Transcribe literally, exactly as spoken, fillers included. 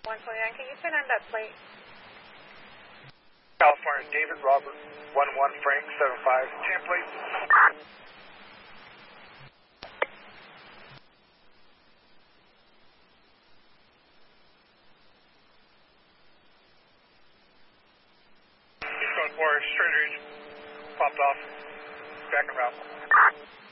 one twenty-nine, can you turn on that plate? California, David Robert, one one Frank, seven five, ten please. East Coast four, straight range, popped off, back and route.